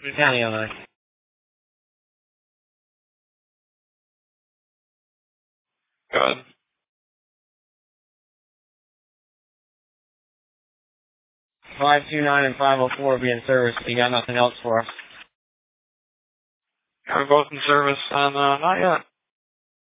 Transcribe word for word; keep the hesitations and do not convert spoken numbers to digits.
County, Illinois. Go ahead. five two nine and five oh four will be in service. You got nothing else for us? Are we both in service? Um, uh, not yet.